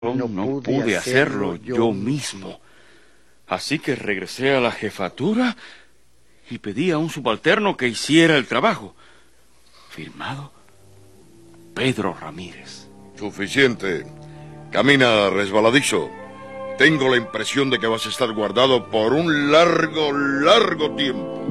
No pude hacerlo yo mismo. Así que regresé a la jefatura y pedí a un subalterno que hiciera el trabajo. Firmado Pedro Ramírez. Suficiente. Camina resbaladizo. Tengo la impresión de que vas a estar guardado por un largo tiempo.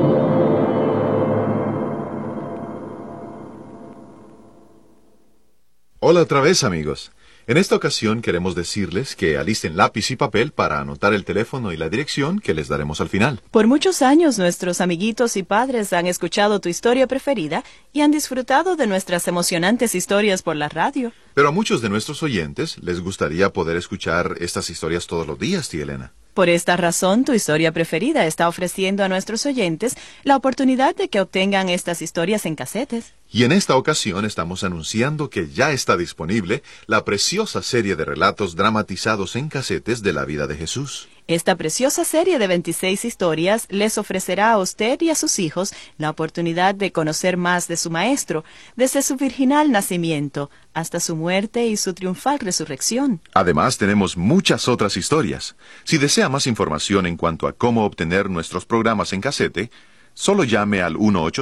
Hola otra vez, amigos. En esta ocasión queremos decirles que alisten lápiz y papel para anotar el teléfono y la dirección que les daremos al final. Por muchos años nuestros amiguitos y padres han escuchado tu historia preferida y han disfrutado de nuestras emocionantes historias por la radio. Pero a muchos de nuestros oyentes les gustaría poder escuchar estas historias todos los días, tía Elena. Por esta razón, tu historia preferida está ofreciendo a nuestros oyentes la oportunidad de que obtengan estas historias en casetes. Y en esta ocasión estamos anunciando que ya está disponible la preciosa serie de relatos dramatizados en casetes de la vida de Jesús. Esta preciosa serie de 26 historias les ofrecerá a usted y a sus hijos la oportunidad de conocer más de su Maestro, desde su virginal nacimiento hasta su muerte y su triunfal resurrección. Además, tenemos muchas otras historias. Si desea más información en cuanto a cómo obtener nuestros programas en casete, solo llame al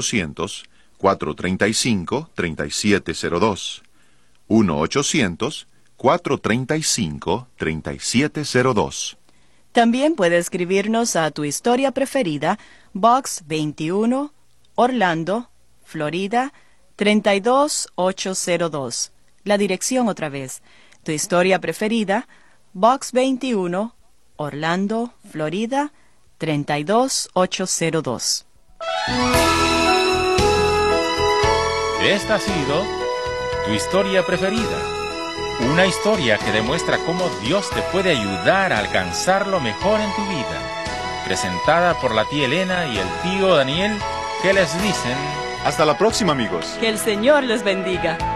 1-800-435-3702. 1-800-435-3702. También puede escribirnos a tu historia preferida, Box 21, Orlando, Florida, 32802. La dirección otra vez. Tu historia preferida, Box 21, Orlando, Florida, 32802. Esta ha sido tu historia preferida. Una historia que demuestra cómo Dios te puede ayudar a alcanzar lo mejor en tu vida. Presentada por la tía Elena y el tío Daniel, que les dicen... Hasta la próxima, amigos. Que el Señor les bendiga.